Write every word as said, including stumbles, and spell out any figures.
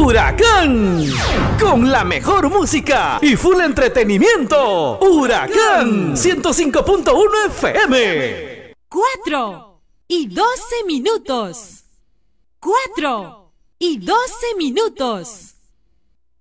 Huracán, con la mejor música y full entretenimiento. Huracán ciento cinco punto uno F M. Cuatro y doce minutos. Cuatro y doce minutos.